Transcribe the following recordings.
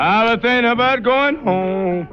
I was thinking about going home.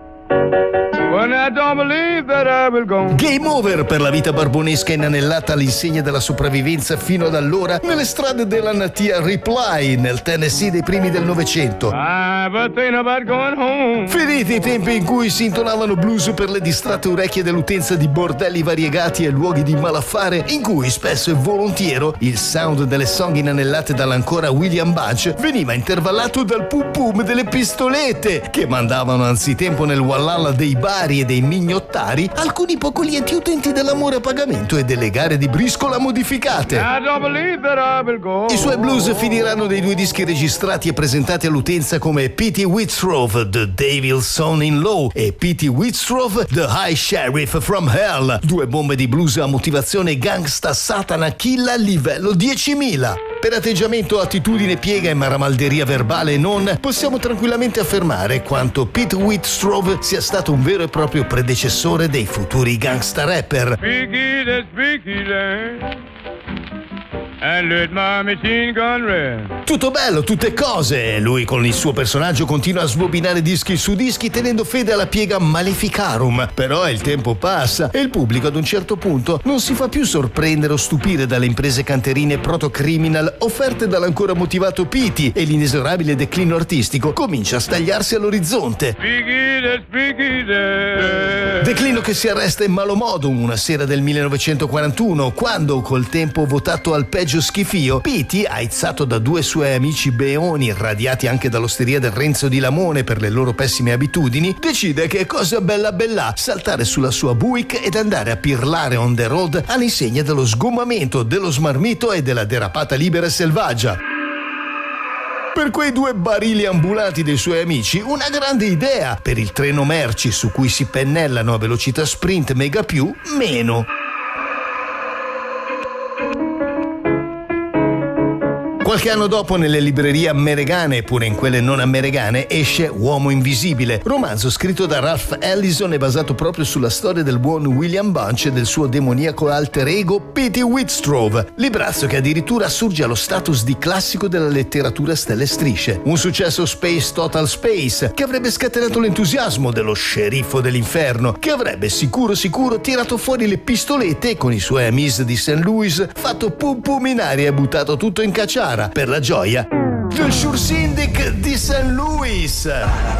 When I don't believe that I will go. Game over per la vita barbonesca inanellata all'insegna della sopravvivenza fino ad allora nelle strade della natia Reply nel Tennessee dei primi del Novecento. I was thinking about going home. Finiti i tempi in cui si intonavano blues per le distratte orecchie dell'utenza di bordelli variegati e luoghi di malaffare, in cui spesso e volontiero il sound delle song inanellate dall'ancora William Bunch veniva intervallato dal pum pum delle pistolette che mandavano anzitempo nel Wallalla dei bari e dei mignottari alcuni poco lieti utenti dell'amore a pagamento e delle gare di briscola modificate. I don't believe that I will go. I suoi blues finiranno dei due dischi registrati e presentati all'utenza come Pete Whitstrove, The Devil's Son-in-Law e Pete Whitstrove, The High Sheriff from Hell, due bombe di blues a motivazione gangsta satana kill a livello 10.000. Per atteggiamento, attitudine, piega e maramalderia verbale non, possiamo tranquillamente affermare quanto Pete Whitstrove sia stato un vero e proprio predecessore dei futuri gangsta rapper. Speak easy, and let my machine gun rest. Tutto bello, tutte cose. Lui con il suo personaggio continua a sbobinare dischi su dischi tenendo fede alla piega Maleficarum. Però il tempo passa e il pubblico ad un certo punto non si fa più sorprendere o stupire dalle imprese canterine proto-criminal offerte dall'ancora motivato Pete e l'inesorabile declino artistico comincia a stagliarsi all'orizzonte. Speak easy. Declino che si arresta in malo modo una sera del 1941 quando, col tempo votato al peggio schifio, Pete, aizzato da due suoi amici beoni irradiati anche dall'osteria del Renzo di Lamone per le loro pessime abitudini, decide che è cosa bella bella saltare sulla sua Buick ed andare a pirlare on the road all'insegna dello sgomamento, dello smarmito e della derapata libera e selvaggia. Per quei due barili ambulanti dei suoi amici, una grande idea per il treno merci su cui si pennellano a velocità sprint mega più meno. Qualche anno dopo nelle librerie americane e pure in quelle non americane esce Uomo Invisibile, romanzo scritto da Ralph Ellison e basato proprio sulla storia del buon William Bunch e del suo demoniaco alter ego Pete Whitstrove, librazzo che addirittura assurge allo status di classico della letteratura stelle e strisce. Un successo space total space che avrebbe scatenato l'entusiasmo dello sceriffo dell'inferno, che avrebbe sicuro tirato fuori le pistolette e con i suoi amis di St. Louis fatto pumpuminare e buttato tutto in cacciara per la gioia del Sure Syndic di St. Louis.